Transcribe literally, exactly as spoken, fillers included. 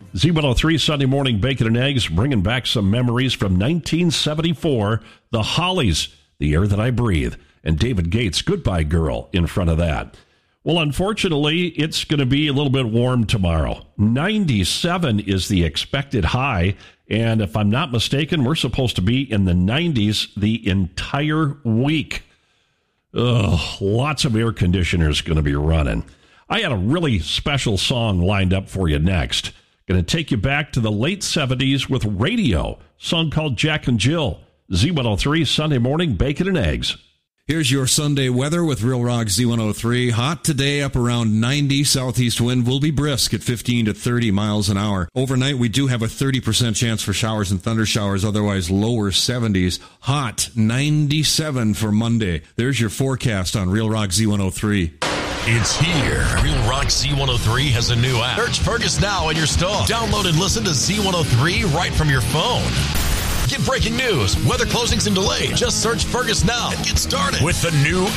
Z one oh three Sunday Morning Bacon and Eggs, bringing back some memories from nineteen seventy-four. The Hollies, The Air That I Breathe, and David Gates, Goodbye Girl, in front of that. Well, unfortunately, it's going to be a little bit warm tomorrow. ninety-seven is the expected high, and if I'm not mistaken, we're supposed to be in the nineties the entire week. Ugh, lots of air conditioners going to be running. I had a really special song lined up for you next. Going to take you back to the late seventies with Radio, song called Jack and Jill. Z one oh three Sunday Morning Bacon and Eggs. Here's your Sunday weather with Real Rock Z one oh three. Hot today, up around ninety. Southeast wind will be brisk at fifteen to thirty miles an hour. Overnight, we do have a thirty percent chance for showers and thunder showers, otherwise lower seventies. Hot, ninety-seven for Monday. There's your forecast on Real Rock Z one oh three. It's here. Real Rock Z one oh three has a new app. Search Fergus now in your store. Download and listen to Z one oh three right from your phone. Get breaking news, weather closings, and delays. Just search Fergus now and get started with the new